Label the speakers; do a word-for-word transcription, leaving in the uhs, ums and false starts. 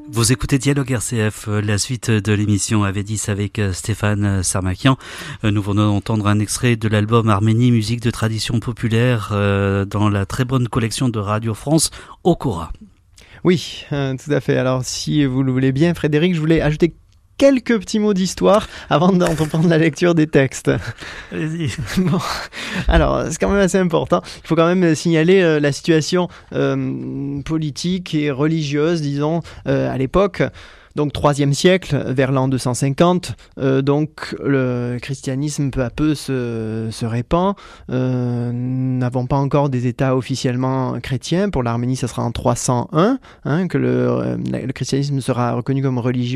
Speaker 1: Vous écoutez Dialogue R C F, la suite de l'émission Avedis avec Stéphane Sarmakian. Nous venons d'entendre un extrait de l'album Arménie, musique de tradition populaire dans la très bonne collection de Radio France, Okora.
Speaker 2: Oui, euh, tout à fait. Alors si vous le voulez bien, Frédéric, je voulais ajouter quelques petits mots d'histoire avant d'entreprendre la lecture des textes.
Speaker 1: Allez-y.
Speaker 2: Bon, alors c'est quand même assez important. Il faut quand même signaler euh, la situation euh, politique et religieuse, disons, euh, à l'époque. Donc troisième siècle, vers l'an deux cent cinquante, euh, donc le christianisme peu à peu se, se répand. Euh, nous n'avons pas encore des États officiellement chrétiens. Pour l'Arménie, ça sera en trois cent un hein, que le, le christianisme sera reconnu comme religion